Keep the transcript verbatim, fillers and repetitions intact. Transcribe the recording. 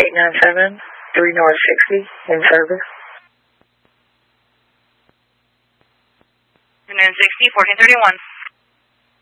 eight nine seven, three North sixty, in service. three nine sixty, fourteen thirty-one.